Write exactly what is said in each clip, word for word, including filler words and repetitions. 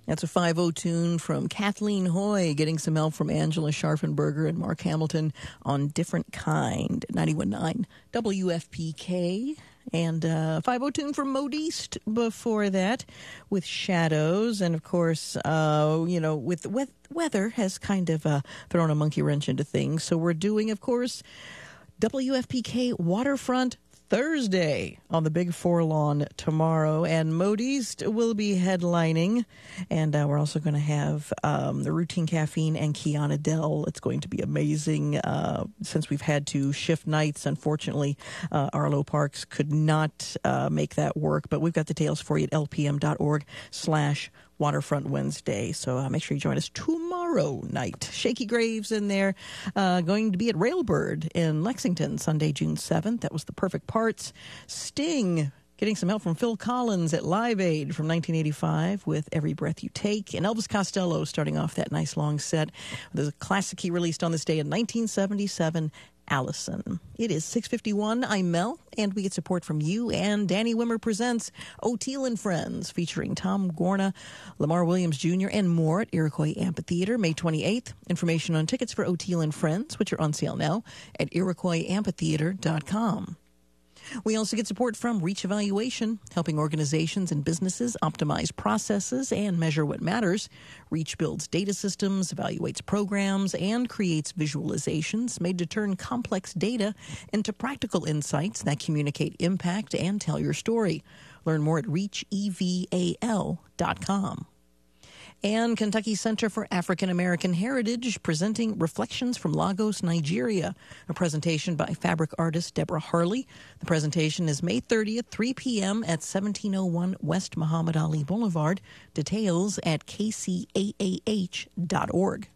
That's a five oh tune from Kathleen Hoy, getting some help from Angela Scharfenberger and Mark Hamilton on Different Kind, ninety-one point nine W F P K. And uh, five oh tune from Modiste before that with Shadows. And, of course, uh, you know, with we- weather has kind of uh, thrown a monkey wrench into things. So we're doing, of course, W F P K Waterfront Thursday on the Big Four lawn tomorrow, and Modiste will be headlining, and uh, we're also going to have um, the Routine Caffeine and Kiana Dell. It's going to be amazing. Uh, since we've had to shift nights, unfortunately, uh, Arlo Parks could not uh, make that work, but we've got details for you at lpm.org slash Waterfront Wednesday. So uh, make sure you join us tomorrow night. Shaky Graves in there, uh, going to be at Railbird in Lexington, Sunday, June seventh. That was the Perfect Parts. Sting, getting some help from Phil Collins at Live Aid from nineteen eighty-five with Every Breath You Take. And Elvis Costello starting off that nice long set with a classic he released on this day in nineteen seventy-seven, Allison. It is six fifty-one. I'm Mel, and we get support from you. And Danny Wimmer presents O'Teal and Friends, featuring Tom Gorna, Lamar Williams Junior, and more at Iroquois Amphitheater, May twenty-eighth. Information on tickets for O'Teal and Friends, which are on sale now, at iroquois amphitheater dot com. We also get support from Reach Evaluation, helping organizations and businesses optimize processes and measure what matters. Reach builds data systems, evaluates programs, and creates visualizations made to turn complex data into practical insights that communicate impact and tell your story. Learn more at reach eval dot com. And Kentucky Center for African American Heritage presenting Reflections from Lagos, Nigeria, a presentation by fabric artist Deborah Harley. The presentation is May thirtieth, three p.m. at seventeen oh one West Muhammad Ali Boulevard. Details at k c a a h dot org.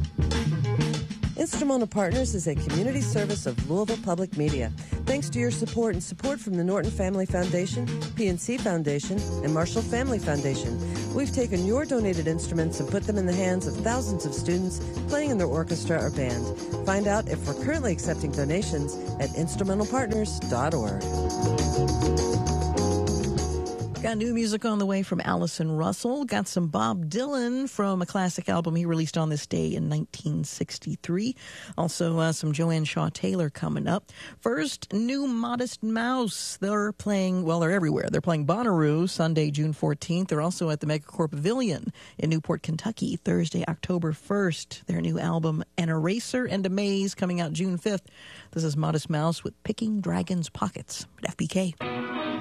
Instrumental Partners is a community service of Louisville Public Media. Thanks to your support and support from the Norton Family Foundation, P N C Foundation, and Marshall Family Foundation, we've taken your donated instruments and put them in the hands of thousands of students playing in their orchestra or band. Find out if we're currently accepting donations at instrumental partners dot org. Got new music on the way from Allison Russell. Got some Bob Dylan from a classic album he released on this day in nineteen sixty-three. Also, uh, some Joanne Shaw Taylor coming up. First, new Modest Mouse. They're playing, well, they're everywhere. They're playing Bonnaroo Sunday, June fourteenth. They're also at the Megacorp Pavilion in Newport, Kentucky, Thursday, October first. Their new album, An Eraser and a Maze, coming out June fifth. This is Modest Mouse with Picking Dragon's Pockets at F B K.